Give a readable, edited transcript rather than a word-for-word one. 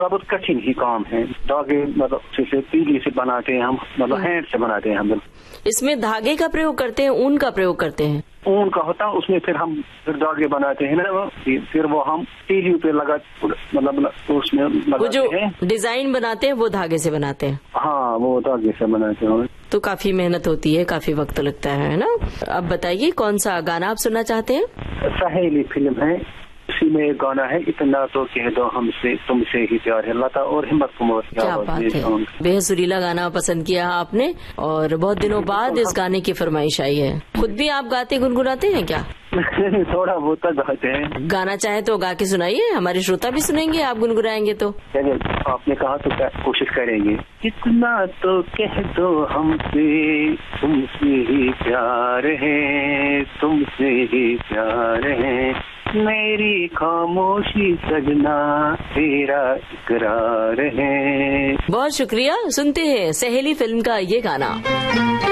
बहुत कठिन ही काम है। धागे मतलब जैसे तीली से बनाते हैं हम, मतलब हैंड से बनाते हैं हम। इसमें धागे का प्रयोग करते हैं, ऊन का प्रयोग करते हैं? ऊन का होता है, उसमें फिर हम धागे बनाते हैं ना, फिर वो हम तीली पे लगा, मतलब उसमें वो जो डिजाइन बनाते हैं वो धागे से बनाते हैं? हाँ, वो धागे से बनाते हैं। तो काफी मेहनत होती है, काफी वक्त लगता है ना। अब बताइए कौन सा गाना आप सुनना चाहते हैं? सहेली फिल्म है, उसी में एक गाना है, इतना तो कह दो हमसे तुमसे ही प्यार है, लता और हिम्मत कुमार। क्या बात है, बेहद सुरीला गाना पसंद किया आपने, और बहुत दिनों बाद इस गाने की फरमाइश आई है। खुद भी आप गाते गुनगुनाते हैं क्या? थोड़ा बहुत गाते हैं। गाना चाहे तो गा के सुनाइए, हमारे श्रोता भी सुनेंगे, आप गुनगुनाएंगे तो। आपने कहा तो कोशिश करेंगे। इतना तो कह दो हमसे तुमसे ही प्यार है, तुमसे ही प्यार है, मेरी खामोशी सजना तेरा इकरार है। बहुत शुक्रिया। सुनते हैं सहेली फिल्म का ये गाना।